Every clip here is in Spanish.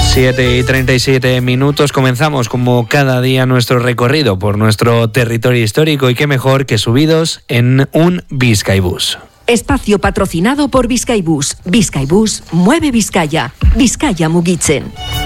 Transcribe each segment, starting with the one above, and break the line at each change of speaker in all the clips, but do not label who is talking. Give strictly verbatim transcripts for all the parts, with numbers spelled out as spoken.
siete y treinta y siete minutos, comenzamos como cada día nuestro recorrido por nuestro territorio histórico y qué mejor que subidos en un Bizkaibus.
Espacio patrocinado por Bizkaibus. Bizkaibus mueve Vizcaya. Vizcaya mugitzen.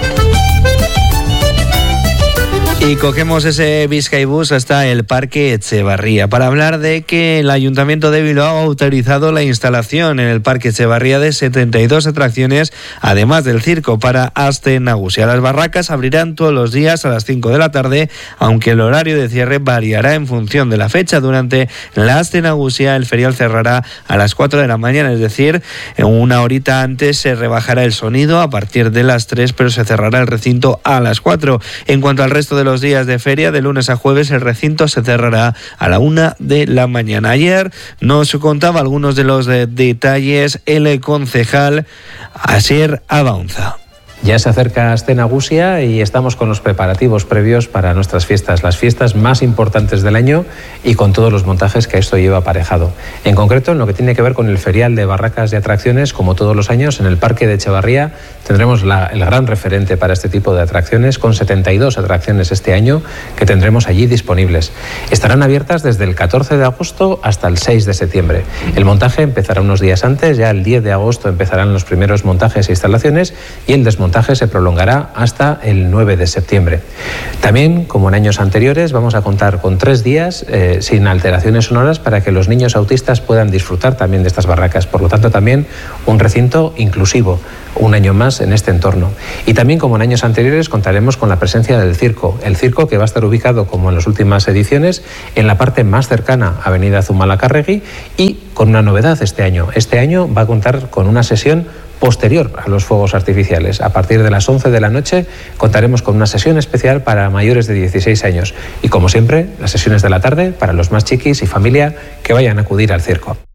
Y cogemos ese Bizkaibus hasta el Parque Etxebarria para hablar de que el Ayuntamiento de Bilbao ha autorizado la instalación en el Parque Etxebarria de setenta y dos atracciones, además del circo para Aste Nagusia. Las barracas abrirán todos los días a las cinco de la tarde, aunque el horario de cierre variará en función de la fecha. Durante la Aste Nagusia el ferial cerrará a las cuatro de la mañana, es decir, una horita antes se rebajará el sonido a partir de las tres, pero se cerrará el recinto a las cuatro. En cuanto al resto de los días de feria, de lunes a jueves el recinto se cerrará a la una de la mañana. Ayer nos contaba algunos de los de detalles el concejal Asier Abaunza.
Ya se acerca Aste Nagusia y estamos con los preparativos previos para nuestras fiestas, las fiestas más importantes del año y con todos los montajes que esto lleva aparejado. En concreto, en lo que tiene que ver con el ferial de barracas y atracciones, como todos los años, en el Parque de Etxebarria tendremos la, el gran referente para este tipo de atracciones, con setenta y dos atracciones este año que tendremos allí disponibles. Estarán abiertas desde el catorce de agosto hasta el seis de septiembre. El montaje empezará unos días antes, ya el diez de agosto empezarán los primeros montajes e instalaciones y el desmontaje se prolongará hasta el nueve de septiembre. También, como en años anteriores, vamos a contar con tres días eh, sin alteraciones sonoras para que los niños autistas puedan disfrutar también de estas barracas. Por lo tanto, también un recinto inclusivo, un año más en este entorno. Y también, como en años anteriores, contaremos con la presencia del circo. El circo que va a estar ubicado, como en las últimas ediciones, en la parte más cercana a Avenida Zumalacárregui y con una novedad este año. Este año va a contar con una sesión posterior a los fuegos artificiales. A partir de las once de la noche contaremos con una sesión especial para mayores de dieciséis años y, como siempre, las sesiones de la tarde para los más chiquis y familia que vayan a acudir al circo.